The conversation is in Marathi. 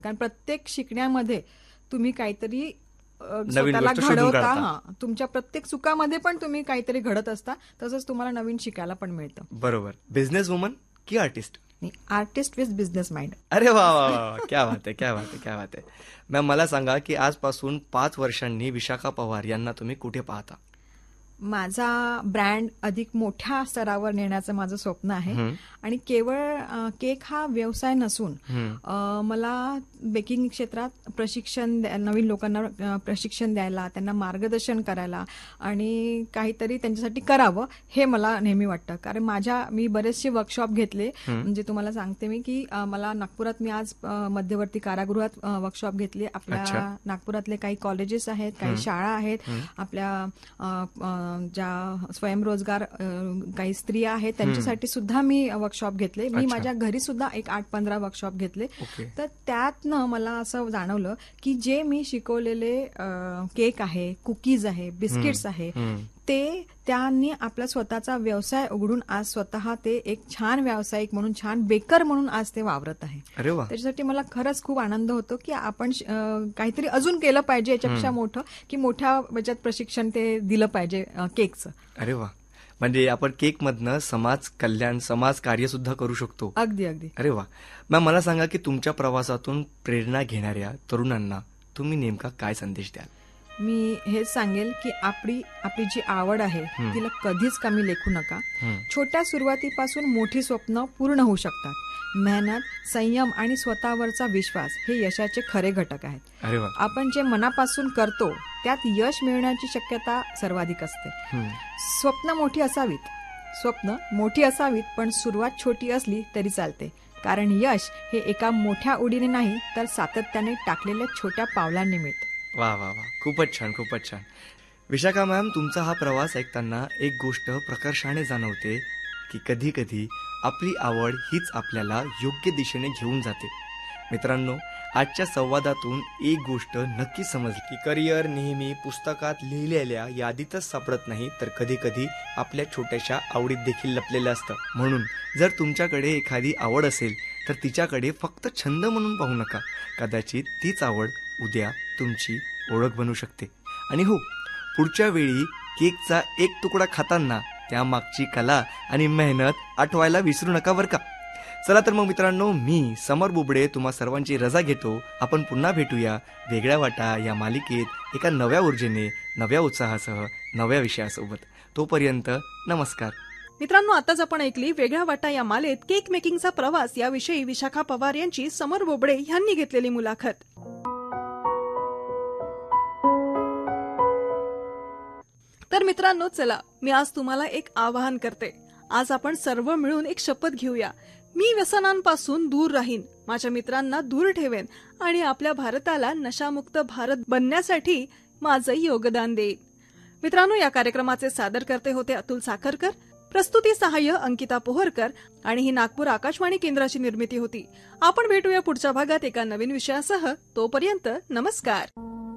कारण प्रत्येक शिकण्यामध्ये तुम्ही काहीतरी नवीन स्वतःला गोष्ट शोधून घडवता. काढता. तुमच्या प्रत्येक चुकामध्ये पण तुम्ही काहीतरी घडत असता, तसंच तुम्हाला नवीन शिकायला पण मिळतं. बरोबर. बिझनेस वुमन की artist? Artist with business mind. अरे वा वा वा, क्या बात आहे, क्या बात आहे, क्या बात आहे. मॅम, मला सांगा की आजपासून 5 वर्षांनी विशाखा पवार यांना तुम्ही कुठे पाहता? माझा ब्रँड अधिक मोठ्या स्तरावर नेण्याचं माझं स्वप्न आहे. आणि केवळ केक हा व्यवसाय नसून मला बेकिंग क्षेत्रात प्रशिक्षण, नवीन लोकांना प्रशिक्षण द्यायला, त्यांना मार्गदर्शन करायला आणि काहीतरी त्यांच्यासाठी करावं हे मला नेहमी वाटतं. कारण मी बरेचसे वर्कशॉप घेतले. म्हणजे तुम्हाला सांगते मी की मला नागपुरात, मी आज मध्यवर्ती कारागृहात वर्कशॉप घेतले. आपल्या नागपुरातले काही कॉलेजेस आहेत, काही शाळा आहेत, आपल्या ज्या स्वयंरोजगार काही स्त्रिया आहेत त्यांच्यासाठी सुद्धा मी वर्कशॉप घेतले. मी माझ्या घरी सुद्धा एक 8-15 वर्कशॉप घेतले. तर त्यातनं मला असं जाणवलं की जे मी शिकवलेले केक आहे, कुकीज आहे, बिस्किट्स आहे, ते त्यांनी आपला स्वतःचा व्यवसाय उघडून आज स्वतः ते एक छान व्यावसायिक म्हणून, छान बेकर म्हणून आज ते वावरत आहे. त्याच्यासाठी मला खरंच खूप आनंद होतो की आपण काहीतरी अजून केलं पाहिजे याच्यापेक्षा मोठं, की मोठ्या बचत प्रशिक्षण ते दिलं पाहिजे केकचं. अरे वा. म्हणजे आपण केकमधनं समाज कल्याण, समाज कार्य सुद्धा करू शकतो. अगदी अगदी. अरे वा. मॅम, मला सांगा की तुमच्या प्रवासातून प्रेरणा घेणाऱ्या तरुणांना तुम्ही नेमका काय संदेश द्याल? मी हेच सांगेल की आपली जी आवड आहे तिला कधीच कमी लेखू नका. छोट्या सुरुवातीपासून मोठी स्वप्न पूर्ण होऊ शकतात. मेहनत, संयम आणि स्वतःवरचा विश्वास हे यशाचे खरे घटक आहेत. आपण जे मनापासून करतो त्यात यश मिळण्याची शक्यता सर्वाधिक असते. स्वप्न मोठी असावीत, पण सुरुवात छोटी असली तरी चालते. कारण यश हे एका मोठ्या उडीने नाही तर सातत्याने टाकलेल्या छोट्या पावलांनी मिळतं. वा वा वा, खूपच छान, खूपच छान. विशाखा मॅम, तुमचा हा प्रवास ऐकताना एक गोष्ट प्रकर्षाने जाणवते की कधी कधी आपली आवड हीच आपल्याला योग्य दिशेने घेऊन जाते. मित्रांनो, आजच्या संवादातून एक गोष्ट नक्की समजली की करिअर नेहमी पुस्तकात लिहिलेल्या यादीतच सापडत नाही, तर कधी कधी आपल्या छोट्याशा आवडीत देखील लपलेलं असतं. म्हणून जर तुमच्याकडे एखादी आवड असेल तर तिच्याकडे फक्त छंद म्हणून पाहू नका. कदाचित तीच आवड उद्या तुमची ओळख बनू शकते. आणि हो, पुढच्या वेळी केकचा एक तुकडा खाताना त्यामागची कला आणि मेहनत आठवायला विसरू नका बरं का. चला तर मग मित्रांनो, मी समर बुबडे तुम्हा सर्वांची रजा घेतो. आपण पुन्हा भेटूया वेगळ्या वाटा या मालिकेत एका नव्या ऊर्जेने, नव्या उत्साहासह, नव्या विषयासोबत. तोपर्यंत नमस्कार. मित्रांनो, आताच आपण ऐकली वेगळ्या वाटा या मालेत केक मेकिंगचा प्रवास याविषयी विशाखा पवार यांची समर बोबडे यांनी घेतलेली मुलाखत. तर मित्रांनो, चला मी आज तुम्हाला एक आवाहन करते. आज आपण सर्व मिळून एक शपथ घेऊया. मी व्यसनांपासून दूर राहीन, माझ्या मित्रांना दूर ठेवेन आणि आपल्या भारताला नशामुक्त भारत बनण्यासाठी माझं योगदान देईन. मित्रांनो, या कार्यक्रमाचे सादरकर्ते होते अतुल साखरकर, प्रस्तुती सहाय्य अंकिता पोहरकर आणि ही नागपूर आकाशवाणी केंद्राची निर्मिती होती. आपण भेटूया पुढच्या भागात एका नवीन विषयासह. तोपर्यंत नमस्कार.